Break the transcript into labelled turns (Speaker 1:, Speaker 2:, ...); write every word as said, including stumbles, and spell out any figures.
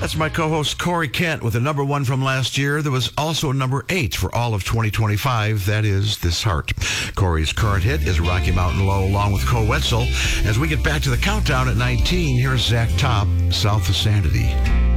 Speaker 1: That's my co-host Corey Kent with a number one from last year. There was also a number eight for all of twenty twenty-five. That is This Heart. Corey's current hit is Rocky Mountain Low along with Co Wetzel. As we get back to the countdown at nineteen, here's Zach Top, South of Sanity.